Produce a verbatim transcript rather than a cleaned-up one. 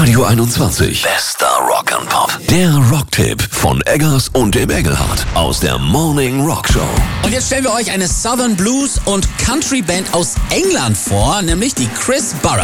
Radio einundzwanzig. Bester Rock'n'Pop. Der Rocktipp von Eggers und dem Engelhardt aus der Morning Rock Show. Und jetzt stellen wir euch eine Southern Blues und Country Band aus England vor, nämlich die Chris Burrell.